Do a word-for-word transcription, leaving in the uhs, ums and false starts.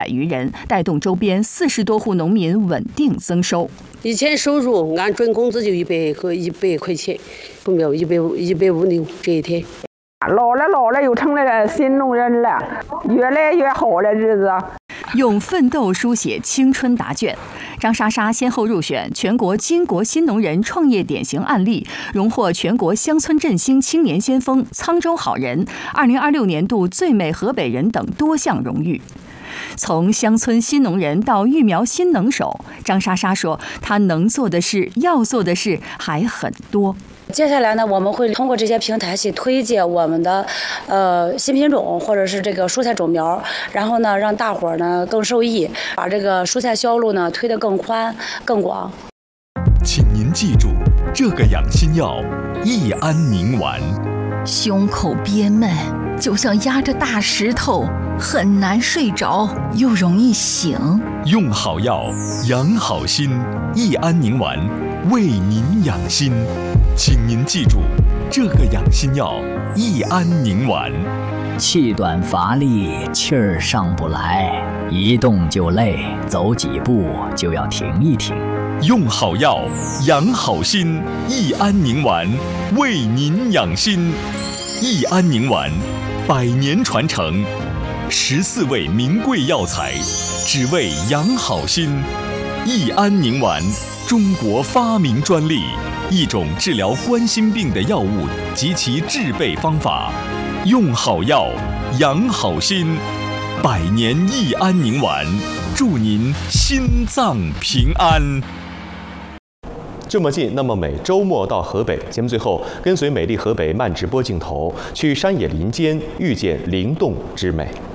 百余人，带动周边四十多户农民稳定增收。 以前收入按准工资就一百个一百块钱，不没有一百五一百五六这一天。 老了老了又成了个新农人了，越来越好了日子。 用奋斗书写青春答卷，张莎莎先后入选全国巾帼新农人创业典型案例，荣获全国乡村振兴青年先锋、沧州好人、二零二六年度最美河北人等多项荣誉。从乡村新农人到育苗新能手，张莎莎说，她能做的事、要做的事还很多。 接下来呢，我们会通过这些平台去推介我们的呃新品种或者是这个蔬菜种苗，然后呢让大伙儿呢更受益，把这个蔬菜销路呢推得更宽更广。 请您记住，这个养心药益安宁丸。 胸口憋闷，就像压着大石头，很难睡着，又容易醒。 用好药，养好心，益安宁丸为您养心。请您记住，这个养心药益安宁丸。 气短乏力，气儿上不来，一动就累，走几步就要停一停。 用好药，养好心，益安宁丸为您养心。益安宁丸，百年传承，十四味名贵药材，只为养好心。益安宁丸，中国发明专利，一种治疗冠心病的药物及其制备方法。用好药，养好心，百年益安宁丸，祝您心脏平安。 这么近，那么美。周末到河北，节目最后跟随美丽河北慢直播镜头，去山野林间遇见灵动之美。